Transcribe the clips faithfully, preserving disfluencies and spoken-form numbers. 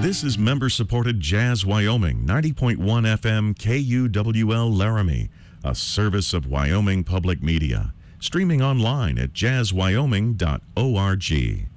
This is member-supported Jazz Wyoming, ninety point one F M K U W L Laramie, a service of Wyoming Public Media. Streaming online at jazz wyoming dot org.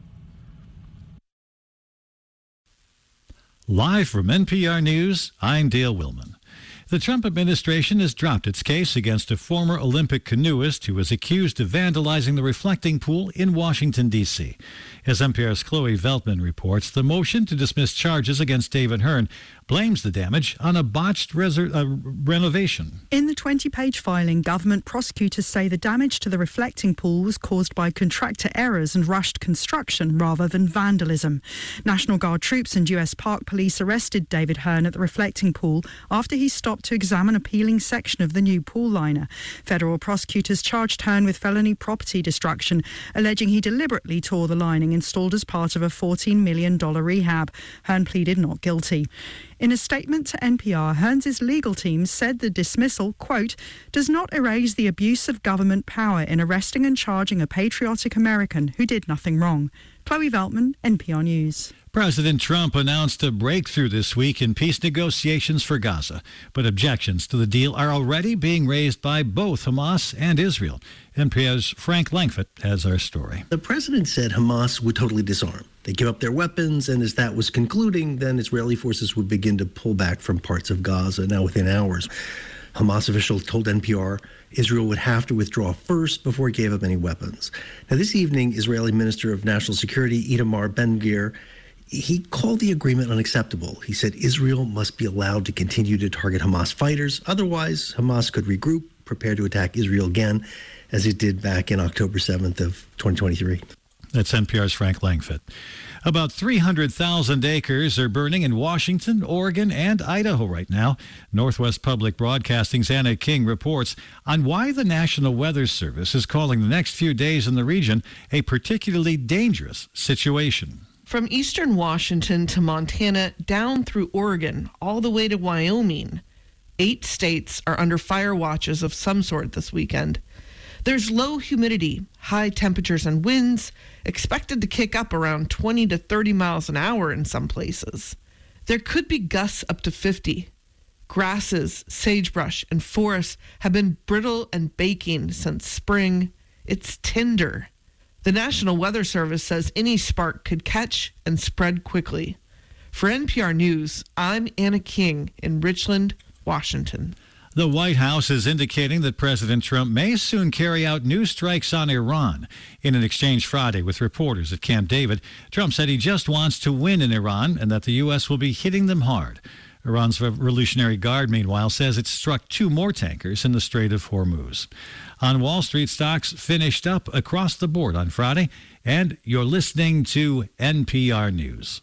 Live from N P R News, I'm Dale Willman. The Trump administration has dropped its case against a former Olympic canoeist who was accused of vandalizing the reflecting pool in Washington, D C As N P R's Chloe Veltman reports, the motion to dismiss charges against David Hearn blames the damage on a botched reser- uh, renovation. In the twenty-page filing, government prosecutors say the damage to the reflecting pool was caused by contractor errors and rushed construction rather than vandalism. National Guard troops and U S Park Police arrested David Hearn at the reflecting pool after he stopped to examine a peeling section of the new pool liner. Federal prosecutors charged Hearn with felony property destruction, alleging he deliberately tore the lining installed as part of a fourteen million dollars rehab. Hearn pleaded not guilty. In a statement to N P R, Hearns' legal team said the dismissal, quote, does not erase the abuse of government power in arresting and charging a patriotic American who did nothing wrong. Chloe Veltman, N P R News. President Trump announced a breakthrough this week in peace negotiations for Gaza, but objections to the deal are already being raised by both Hamas and Israel. N P R's Frank Langford has our story. The president said Hamas would totally disarm. They give up their weapons, and as that was concluding, then Israeli forces would begin to pull back from parts of Gaza. Now, within hours, Hamas officials told N P R Israel would have to withdraw first before it gave up any weapons. Now, this evening, Israeli Minister of National Security Itamar Ben-Gvir, he called the agreement unacceptable. He said Israel must be allowed to continue to target Hamas fighters. Otherwise, Hamas could regroup, prepare to attack Israel again, as it did back in October seventh of twenty twenty-three. That's N P R's Frank Langford. About three hundred thousand acres are burning in Washington, Oregon, and Idaho right now. Northwest Public Broadcasting's Anna King reports on why the National Weather Service is calling the next few days in the region a particularly dangerous situation. From eastern Washington to Montana, down through Oregon, all the way to Wyoming, eight states are under fire watches of some sort this weekend. There's low humidity, high temperatures and winds expected to kick up around twenty to thirty miles an hour in some places. There could be gusts up to fifty. Grasses, sagebrush, and forests have been brittle and baking since spring. It's tinder. The National Weather Service says any spark could catch and spread quickly. For N P R News, I'm Anna King in Richland, Washington. The White House is indicating that President Trump may soon carry out new strikes on Iran. In an exchange Friday with reporters at Camp David, Trump said he just wants to win in Iran and that the U S will be hitting them hard. Iran's Revolutionary Guard, meanwhile, says it struck two more tankers in the Strait of Hormuz. On Wall Street, stocks finished up across the board on Friday, and you're listening to N P R News.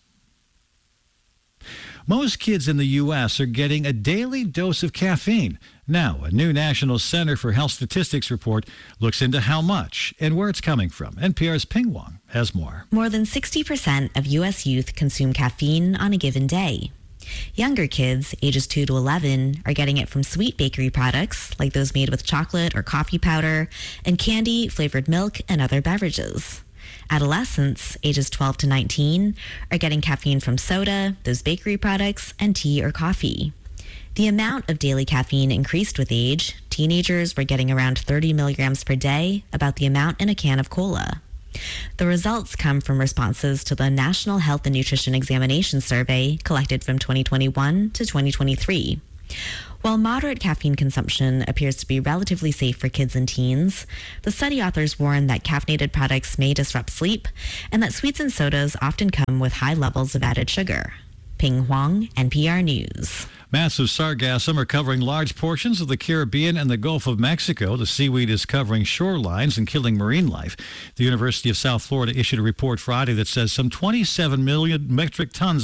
Most kids in the U S are getting a daily dose of caffeine. Now, a new National Center for Health Statistics report looks into how much and where it's coming from. N P R's Ping Wong has more. More than sixty percent of U S youth consume caffeine on a given day. Younger kids, ages two to eleven, are getting it from sweet bakery products, like those made with chocolate or coffee powder, and candy, flavored milk, and other beverages. Adolescents, ages twelve to nineteen, are getting caffeine from soda, those bakery products, and tea or coffee. The amount of daily caffeine increased with age. Teenagers were getting around thirty milligrams per day, about the amount in a can of cola. The results come from responses to the National Health and Nutrition Examination Survey collected from twenty twenty-one to twenty twenty-three. While moderate caffeine consumption appears to be relatively safe for kids and teens, the study authors warn that caffeinated products may disrupt sleep and that sweets and sodas often come with high levels of added sugar. Ping Huang, N P R News. Massive sargassum are covering large portions of the Caribbean and the Gulf of Mexico. The seaweed is covering shorelines and killing marine life. The University of South Florida issued a report Friday that says some twenty-seven million metric tons